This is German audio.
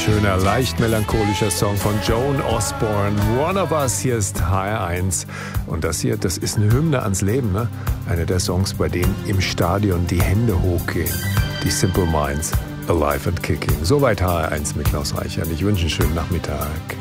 schöner, leicht melancholischer Song von Joan Osborne. One of Us, hier ist HR1. Und das hier, das ist eine Hymne ans Leben, ne? Einer der Songs, bei denen im Stadion die Hände hochgehen. Die Simple Minds, Alive and Kicking. Soweit HR1 mit Klaus Reichert. Ich wünsche einen schönen Nachmittag.